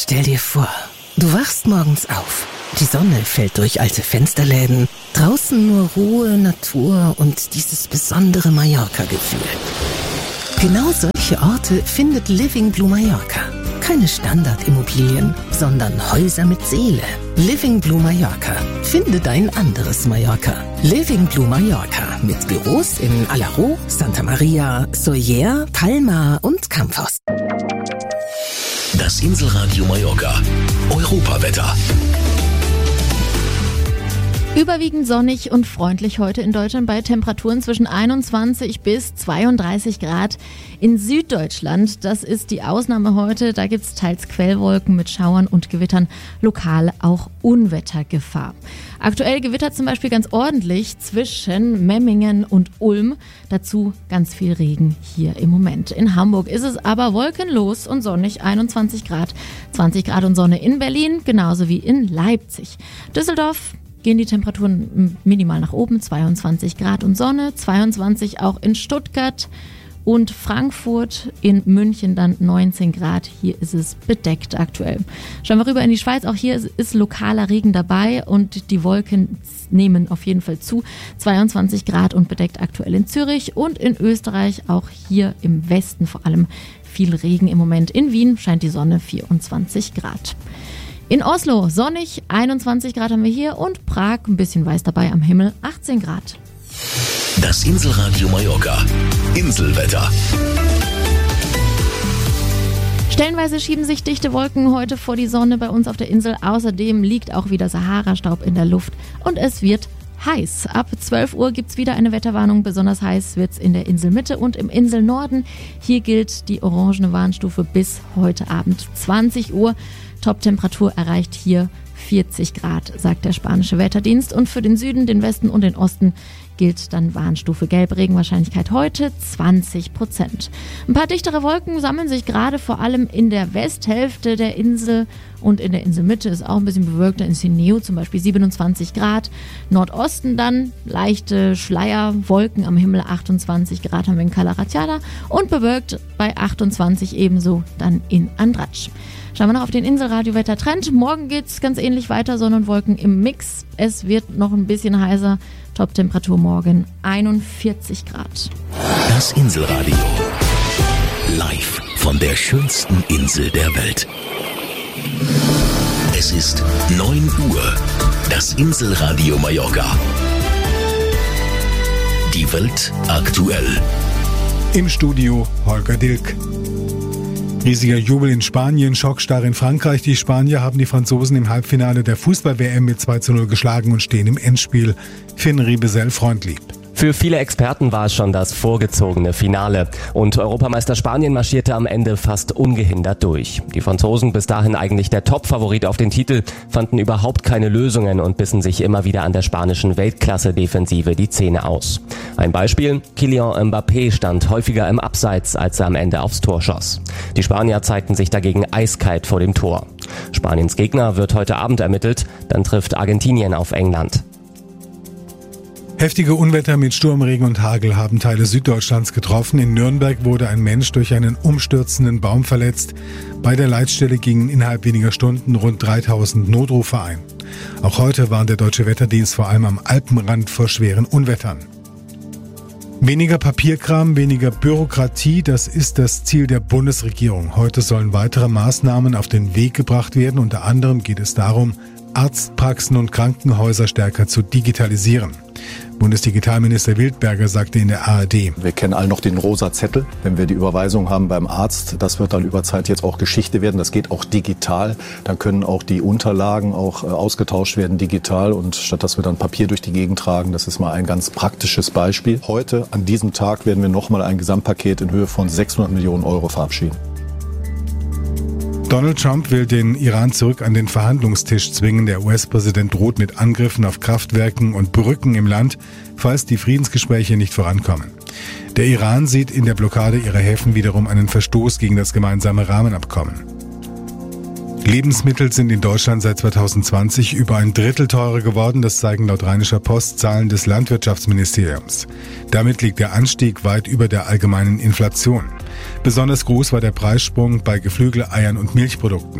Stell dir vor, du wachst morgens auf. Die Sonne fällt durch alte Fensterläden. Draußen nur Ruhe, Natur und dieses besondere Mallorca-Gefühl. Genau solche Orte findet Living Blue Mallorca. Keine Standardimmobilien, sondern Häuser mit Seele. Living Blue Mallorca. Finde dein anderes Mallorca. Living Blue Mallorca. Mit Büros in Alaró, Santa Maria, Sóller, Palma und Campos. Das Inselradio Mallorca. Europawetter. Überwiegend sonnig und freundlich heute in Deutschland bei Temperaturen zwischen 21 bis 32 Grad. In Süddeutschland, das ist die Ausnahme heute, da gibt es teils Quellwolken mit Schauern und Gewittern, lokal auch Unwettergefahr. Aktuell gewittert zum Beispiel ganz ordentlich zwischen Memmingen und Ulm. Dazu ganz viel Regen hier im Moment. In Hamburg ist es aber wolkenlos und sonnig, 21 Grad, 20 Grad und Sonne in Berlin, genauso wie in Leipzig. Düsseldorf gehen die Temperaturen minimal nach oben, 22 Grad und Sonne, 22 auch in Stuttgart und Frankfurt, in München dann 19 Grad. Hier ist es bedeckt aktuell. Schauen wir rüber in die Schweiz, auch hier ist lokaler Regen dabei und die Wolken nehmen auf jeden Fall zu. 22 Grad und bedeckt aktuell in Zürich und in Österreich, auch hier im Westen vor allem viel Regen im Moment. In Wien scheint die Sonne, 24 Grad. In Oslo sonnig, 21 Grad haben wir hier und Prag ein bisschen weiß dabei am Himmel, 18 Grad. Das Inselradio Mallorca. Inselwetter. Stellenweise schieben sich dichte Wolken heute vor die Sonne bei uns auf der Insel. Außerdem liegt auch wieder Sahara-Staub in der Luft und es wird heiß. Ab 12 Uhr gibt es wieder eine Wetterwarnung. Besonders heiß wird es in der Inselmitte und im Inselnorden. Hier gilt die orangene Warnstufe bis heute Abend 20 Uhr. Toptemperatur erreicht hier 40 Grad, sagt der spanische Wetterdienst. Und für den Süden, den Westen und den Osten gilt dann Warnstufe Gelb. Regenwahrscheinlichkeit heute 20%. Ein paar dichtere Wolken sammeln sich gerade vor allem in der Westhälfte der Insel und in der Inselmitte ist auch ein bisschen bewölkter. In Sineo zum Beispiel 27 Grad. Nordosten dann leichte Schleierwolken am Himmel, 28 Grad haben wir in Cala Ratjada und bewölkt bei 28 ebenso dann in Andratx. Schauen wir noch auf den Inselradio-Wettertrend. Morgen geht's ganz ähnlich weiter, Sonne und Wolken im Mix. Es wird noch ein bisschen heißer. Toptemperatur morgen 41 Grad. Das Inselradio. Live von der schönsten Insel der Welt. Es ist 9 Uhr. Das Inselradio Mallorca. Die Welt aktuell. Im Studio Holger Dilk. Riesiger Jubel in Spanien, Schockstarre in Frankreich. Die Spanier haben die Franzosen im Halbfinale der Fußball-WM mit 2:0 geschlagen und stehen im Endspiel. Finn Riebesell freundlieb. Für viele Experten war es schon das vorgezogene Finale. Und Europameister Spanien marschierte am Ende fast ungehindert durch. Die Franzosen, bis dahin eigentlich der Top-Favorit auf den Titel, fanden überhaupt keine Lösungen und bissen sich immer wieder an der spanischen Weltklasse-Defensive die Zähne aus. Ein Beispiel: Kylian Mbappé stand häufiger im Abseits, als er am Ende aufs Tor schoss. Die Spanier zeigten sich dagegen eiskalt vor dem Tor. Spaniens Gegner wird heute Abend ermittelt, dann trifft Argentinien auf England. Heftige Unwetter mit Sturmregen und Hagel haben Teile Süddeutschlands getroffen. In Nürnberg wurde ein Mensch durch einen umstürzenden Baum verletzt. Bei der Leitstelle gingen innerhalb weniger Stunden rund 3000 Notrufe ein. Auch heute warnt der Deutsche Wetterdienst vor allem am Alpenrand vor schweren Unwettern. Weniger Papierkram, weniger Bürokratie, das ist das Ziel der Bundesregierung. Heute sollen weitere Maßnahmen auf den Weg gebracht werden. Unter anderem geht es darum, Arztpraxen und Krankenhäuser stärker zu digitalisieren. Bundesdigitalminister Wildberger sagte in der ARD: Wir kennen alle noch den rosa Zettel, wenn wir die Überweisung haben beim Arzt. Das wird dann über Zeit jetzt auch Geschichte werden. Das geht auch digital. Dann können auch die Unterlagen auch ausgetauscht werden digital. Und statt dass wir dann Papier durch die Gegend tragen, das ist mal ein ganz praktisches Beispiel. Heute, an diesem Tag, werden wir nochmal ein Gesamtpaket in Höhe von 600 Millionen Euro verabschieden. Donald Trump will den Iran zurück an den Verhandlungstisch zwingen. Der US-Präsident droht mit Angriffen auf Kraftwerken und Brücken im Land, falls die Friedensgespräche nicht vorankommen. Der Iran sieht in der Blockade ihrer Häfen wiederum einen Verstoß gegen das gemeinsame Rahmenabkommen. Lebensmittel sind in Deutschland seit 2020 über ein Drittel teurer geworden. Das zeigen laut Rheinischer Post Zahlen des Landwirtschaftsministeriums. Damit liegt der Anstieg weit über der allgemeinen Inflation. Besonders groß war der Preissprung bei Geflügel, Eiern und Milchprodukten.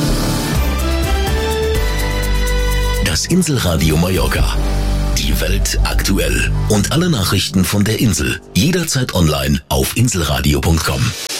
Das Inselradio Mallorca. Die Welt aktuell. Und alle Nachrichten von der Insel. Jederzeit online auf inselradio.com.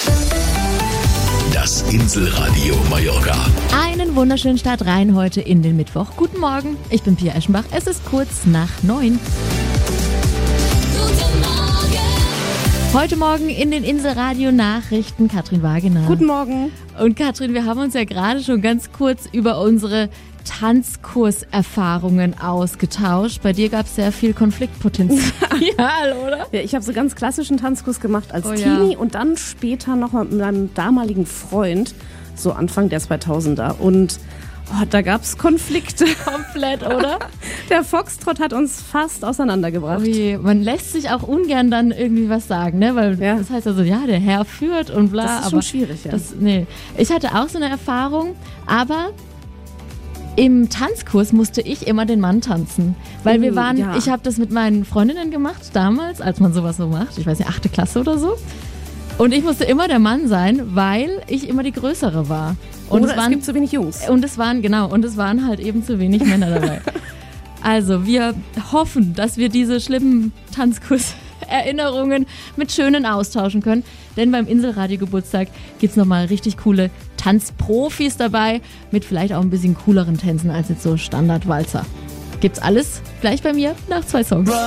Das Inselradio Mallorca. Einen wunderschönen Start rein heute in den Mittwoch. Guten Morgen, ich bin Pia Eschenbach. Es ist kurz nach 9. Guten Morgen. Heute Morgen in den Inselradio Nachrichten Katrin Wagener. Guten Morgen. Und Katrin, wir haben uns ja gerade schon ganz kurz über unsere Tanzkurserfahrungen ausgetauscht. Bei dir gab es sehr viel Konfliktpotenzial, oder? Ja, ich habe so ganz klassischen Tanzkurs gemacht als Ja. Teenie und dann später nochmal mit meinem damaligen Freund, so Anfang der 2000er. Und da gab es Konflikte. Komplett, oder? Der Foxtrott hat uns fast auseinandergebracht. Oh je, man lässt sich auch ungern dann irgendwie was sagen, ne? Weil Ja. das heißt also, ja, der Herr führt und bla. Das ist aber schon schwierig, ja. Nee. Ich hatte auch so eine Erfahrung, aber im Tanzkurs musste ich immer den Mann tanzen. Weil wir waren, ja. ich habe das mit meinen Freundinnen gemacht damals, als man sowas so macht. Ich weiß nicht, 8. Klasse oder so. Und ich musste immer der Mann sein, weil ich immer die Größere war. Und Oder es gibt zu wenig Jungs. und es waren halt eben zu wenig Männer dabei. Also, wir hoffen, dass wir diese schlimmen Tanzkurserinnerungen mit schönen austauschen können. Denn beim Inselradio-Geburtstag gibt's nochmal richtig coole Tanzprofis dabei, mit vielleicht auch ein bisschen cooleren Tänzen als jetzt so Standardwalzer. Gibt's alles gleich bei mir nach 2 Songs.